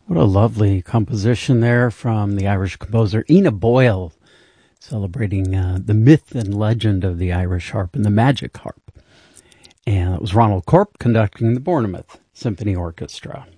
What a lovely composition there from the Irish composer Ina Boyle, celebrating the myth and legend of the Irish harp and the magic harp. And it was Ronald Corp conducting the Bournemouth Symphony Orchestra.